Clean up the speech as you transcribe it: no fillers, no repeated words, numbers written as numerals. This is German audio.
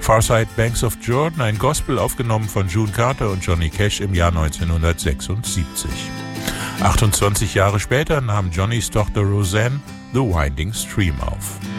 Farside Banks of Jordan, ein Gospel aufgenommen von June Carter und Johnny Cash im Jahr 1976. 28 Jahre später nahm Johnnys Tochter Roseanne The Winding Stream auf.